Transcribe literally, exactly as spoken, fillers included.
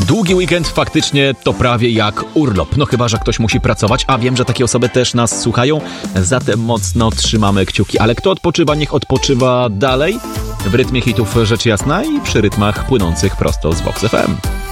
Długi weekend faktycznie to prawie jak urlop. No chyba, że ktoś musi pracować, a wiem, że takie osoby też nas słuchają, zatem mocno trzymamy kciuki. Ale kto odpoczywa, niech odpoczywa dalej w rytmie hitów rzecz jasna i przy rytmach płynących prosto z Vox F M.